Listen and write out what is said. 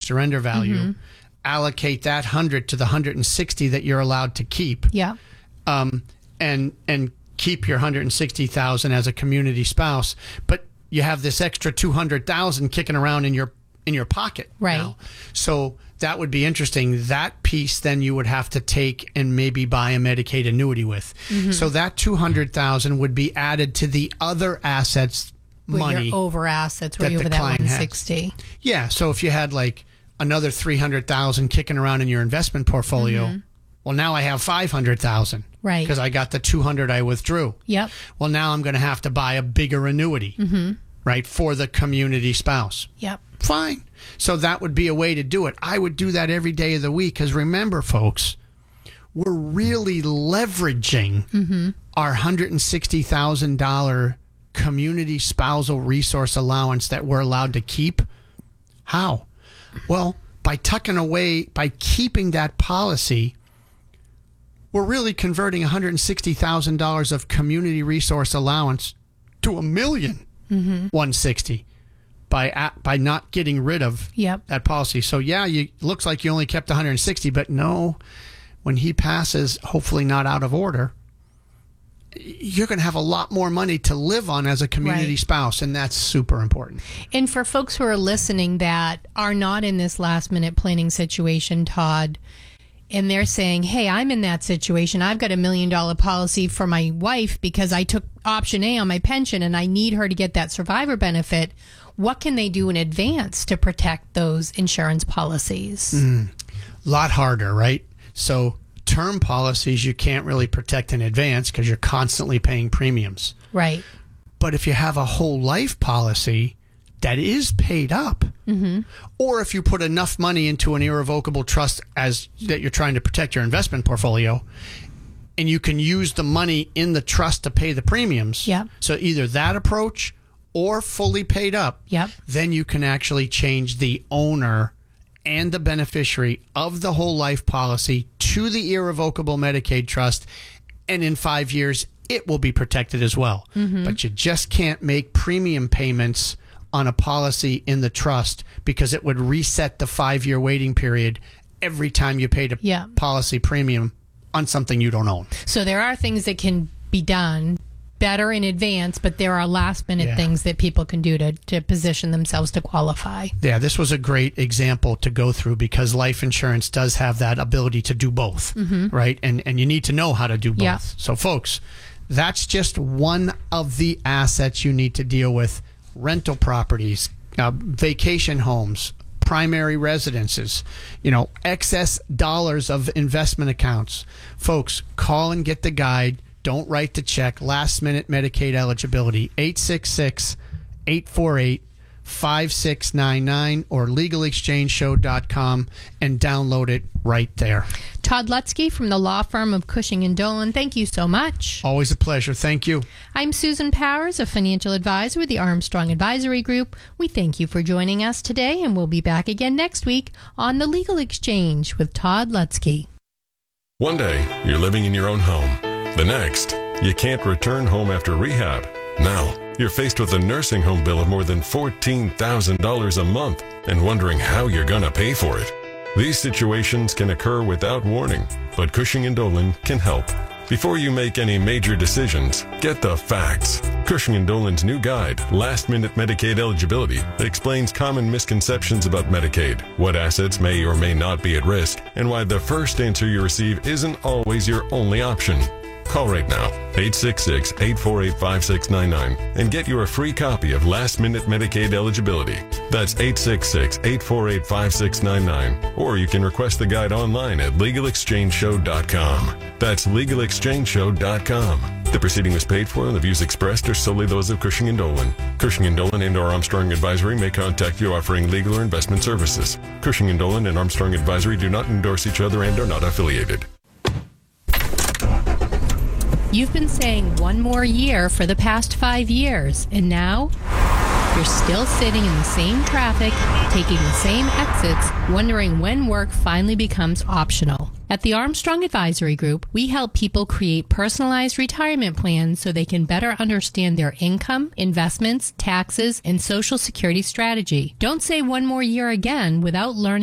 surrender value, allocate that 100 to the 160 that you're allowed to keep. Yeah. And keep your 160,000 as a community spouse, but you have this extra 200,000 kicking around in your pocket now. So that would be interesting. That piece then you would have to take and maybe buy a Medicaid annuity with. So that 200,000 would be added to the other assets money. You're over assets where you're over that 160. Yeah. So if you had like another 300,000 kicking around in your investment portfolio, well, now I have 500,000. Right. Because I got the 200 I withdrew. Yep. Well, now I'm going to have to buy a bigger annuity, right, for the community spouse. Yep. Fine. So that would be a way to do it. I would do that every day of the week because remember, folks, we're really leveraging our $160,000 community spousal resource allowance that we're allowed to keep. How? Well, by tucking away, by keeping that policy, we're really converting $160,000 of community resource allowance to $1,160,000 by not getting rid of that policy. So yeah, looks like you only kept 160, but no, when he passes, hopefully not out of order, you're going to have a lot more money to live on as a community spouse, and that's super important. And for folks who are listening that are not in this last minute planning situation, Todd, and they're saying, hey, I'm in that situation. I've got $1 million policy for my wife because I took option A on my pension and I need her to get that survivor benefit. What can they do in advance to protect those insurance policies? A lot harder, right? So term policies you can't really protect in advance because you're constantly paying premiums. Right. But if you have a whole life policy that is paid up, or if you put enough money into an irrevocable trust as that you're trying to protect your investment portfolio, and you can use the money in the trust to pay the premiums. So either that approach or fully paid up, then you can actually change the owner and the beneficiary of the whole life policy to the irrevocable Medicaid trust, and in 5 years it will be protected as well. But you just can't make premium payments on a policy in the trust because it would reset the 5-year waiting period every time you paid a policy premium on something you don't own. So there are things that can be done better in advance, but there are last minute things that people can do to position themselves to qualify. Yeah, this was a great example to go through because life insurance does have that ability to do both, right? And you need to know how to do both. So folks, that's just one of the assets you need to deal with. Rental properties, vacation homes, primary residences, excess dollars of investment accounts. Folks, call and get the guide. Don't write the check. Last minute Medicaid eligibility, 866-848-5699 or legalexchangeshow.com and download it right there. Todd Lutzke from the law firm of Cushing & Dolan, thank you so much. Always a pleasure. Thank you. I'm Susan Powers, a financial advisor with the Armstrong Advisory Group. We thank you for joining us today, and we'll be back again next week on The Legal Exchange with Todd Lutzke. One day, you're living in your own home. The next, you can't return home after rehab. Now, you're faced with a nursing home bill of more than $14,000 a month and wondering how you're going to pay for it. These situations can occur without warning, but Cushing & Dolan can help. Before you make any major decisions, get the facts. Cushing & Dolan's new guide, Last Minute Medicaid Eligibility, explains common misconceptions about Medicaid, what assets may or may not be at risk, and why the first answer you receive isn't always your only option. Call right now, 866-848-5699, and get your free copy of Last Minute Medicaid Eligibility. That's 866-848-5699. Or you can request the guide online at legalexchangeshow.com. That's legalexchangeshow.com. The proceeding was paid for, and the views expressed are solely those of Cushing & Dolan. Cushing & Dolan and or Armstrong Advisory may contact you offering legal or investment services. Cushing & Dolan and Armstrong Advisory do not endorse each other and are not affiliated. You've been saying one more year for the past 5 years, and now you're still sitting in the same traffic, taking the same exits, wondering when work finally becomes optional. At the Armstrong Advisory Group, we help people create personalized retirement plans so they can better understand their income, investments, taxes, and Social Security strategy. Don't say one more year again without learning